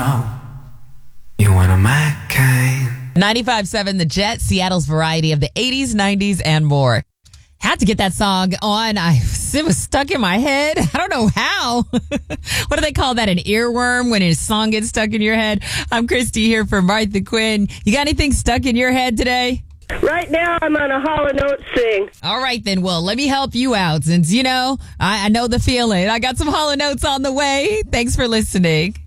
know you one of my kind. 95.7 The Jet, Seattle's variety of the 80s, 90s, and more. Had to get that song on. It was stuck in my head. I don't know how. What do they call that? An earworm when a song gets stuck in your head? I'm Christy here for Martha Quinn. You got anything stuck in your head today? Right now, I'm on a Hall & Oates thing. All right, then. Well, let me help you out since, I know the feeling. I got some Hall & Oates on the way. Thanks for listening.